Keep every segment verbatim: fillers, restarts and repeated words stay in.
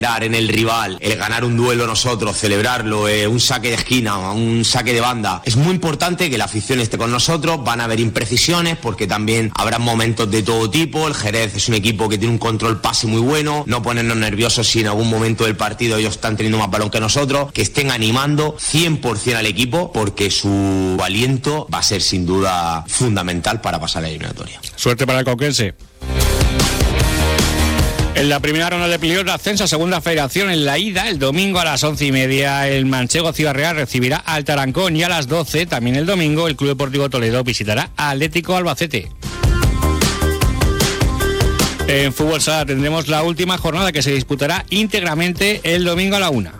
en el rival, el ganar un duelo nosotros, celebrarlo, eh, un saque de esquina, un saque de banda. Es muy importante que la afición esté con nosotros, van a haber imprecisiones porque también habrá momentos de todo tipo. El Jerez es un equipo que tiene un control pase muy bueno, no ponernos nerviosos si en algún momento del partido ellos están teniendo más balón que nosotros, que estén animando cien por ciento al equipo porque su aliento va a ser sin duda fundamental para pasar la eliminatoria. Suerte para el Conquense. En la primera ronda de playoff de ascenso a Segunda Federación, en la ida, el domingo a las once y media, el Manchego Ciudad Real recibirá al Tarancón, y a las doce, también el domingo, el Club Deportivo Toledo visitará a Atlético Albacete. En fútbol sala tendremos la última jornada, que se disputará íntegramente el domingo a la una.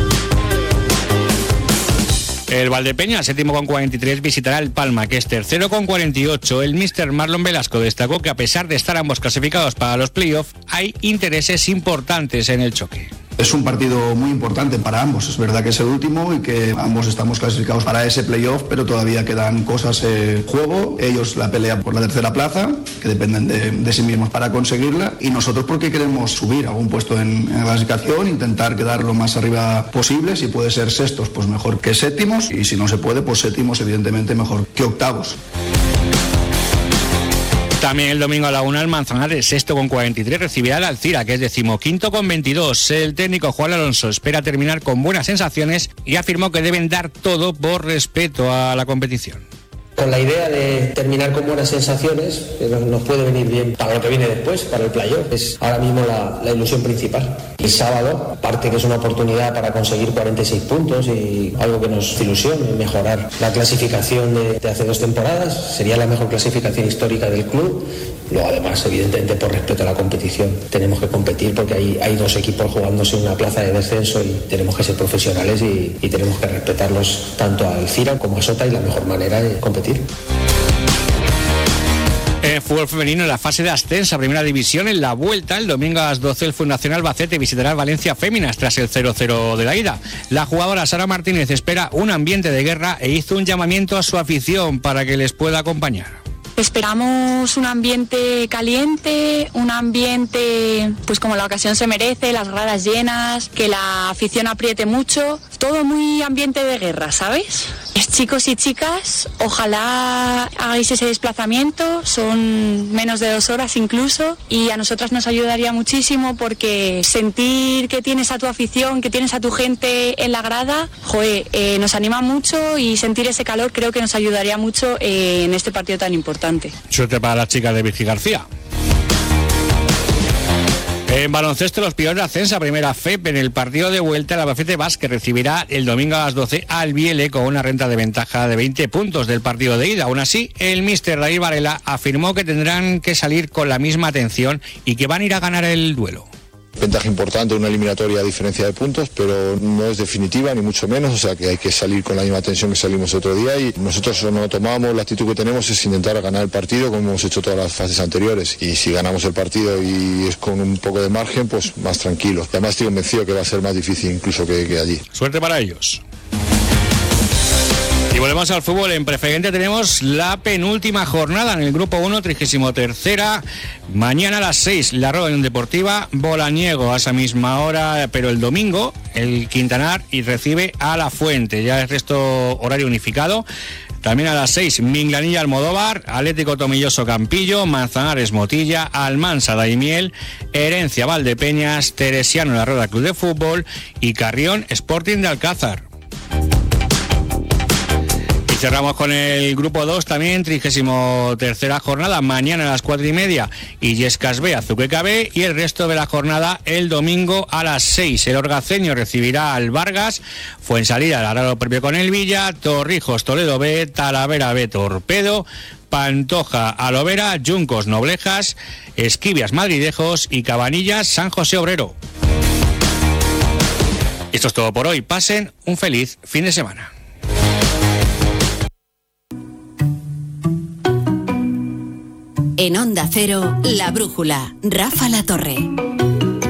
El Valdepeña, séptimo con cuarenta y tres, visitará el Palma, que es tercero con cuarenta y ocho. El míster Marlon Velasco destacó que a pesar de estar ambos clasificados para los playoffs, hay intereses importantes en el choque. Es un partido muy importante para ambos. Es verdad que es el último y que ambos estamos clasificados para ese playoff, pero todavía quedan cosas en juego. Ellos la pelea por la tercera plaza, que dependen de, de sí mismos para conseguirla, y nosotros porque queremos subir a algún puesto en, en la clasificación, intentar quedar lo más arriba posible. Si puede ser sextos, pues mejor que séptimos, y si no se puede, pues séptimos evidentemente mejor que octavos. También el domingo a la una, el Manzanares, sexto con cuarenta y tres, recibirá al Alcira, que es decimoquinto con veintidós. El técnico Juan Alonso espera terminar con buenas sensaciones y afirmó que deben dar todo por respeto a la competición. Con la idea de terminar con buenas sensaciones, nos puede venir bien para lo que viene después, para el playoff. Es ahora mismo la, la ilusión principal. El sábado, aparte que es una oportunidad para conseguir cuarenta y seis puntos y algo que nos ilusione, mejorar la clasificación de, de hace dos temporadas, sería la mejor clasificación histórica del club. Luego, además, evidentemente, por respeto a la competición, tenemos que competir porque hay, hay dos equipos jugándose una plaza de descenso y tenemos que ser profesionales y, y tenemos que respetarlos tanto a Alcira como a Sota, y la mejor manera de competir. En fútbol femenino, en la fase de ascenso a Primera División, en la vuelta, el domingo a las doce, el Fundación Albacete visitará Valencia Féminas tras el cero cero de la ida. La jugadora Sara Martínez espera un ambiente de guerra e hizo un llamamiento a su afición para que les pueda acompañar. Esperamos un ambiente caliente, un ambiente pues como la ocasión se merece, las gradas llenas, que la afición apriete mucho, todo muy ambiente de guerra, ¿sabes? Chicos y chicas, ojalá hagáis ese desplazamiento, son menos de dos horas incluso, y a nosotras nos ayudaría muchísimo porque sentir que tienes a tu afición, que tienes a tu gente en la grada, joder, eh, nos anima mucho, y sentir ese calor creo que nos ayudaría mucho eh, en este partido tan importante. Suerte para las chicas de Virgi García. En baloncesto, los Pioneros de ascenso a Primera F E P en el partido de vuelta, el Albacete Basket recibirá el domingo a las doce al Viele con una renta de ventaja de veinte puntos del partido de ida. Aún así, el míster David Varela afirmó que tendrán que salir con la misma atención y que van a ir a ganar el duelo. Ventaja importante, una eliminatoria a diferencia de puntos, pero no es definitiva ni mucho menos, o sea que hay que salir con la misma tensión que salimos otro día, y nosotros no tomamos, la actitud que tenemos es intentar ganar el partido como hemos hecho todas las fases anteriores, y si ganamos el partido y es con un poco de margen, pues más tranquilos. Además estoy convencido que va a ser más difícil incluso que, que allí. Suerte para ellos. Y volvemos al fútbol. En Preferente tenemos la penúltima jornada en el grupo uno, trigésimo tercera. Mañana a las seis, la Unión Deportiva Bolaniego a esa misma hora, pero el domingo el Quintanar y recibe a La Fuente. Ya el resto horario unificado. También a las seis, Minglanilla Almodóvar, Atlético Tomilloso Campillo, Manzanares Motilla, Almansa Daimiel, Herencia Valdepeñas, Teresiano La Rueda Club de Fútbol y Carrión Sporting de Alcázar. Cerramos con el grupo dos también, trigésimo tercera jornada, mañana a las cuatro y media, Illescas B, Azuqueca B, y el resto de la jornada el domingo a las seis. El Orgaceño recibirá al Vargas, Fuensalida, hará lo propio con el Villa, Torrijos, Toledo B, Talavera B, Torpedo, Pantoja, Alovera, Yuncos, Noblejas, Esquivias, Madridejos y Cabanillas, San José Obrero. Esto es todo por hoy. Pasen un feliz fin de semana. En Onda Cero, La Brújula, Rafa La Torre.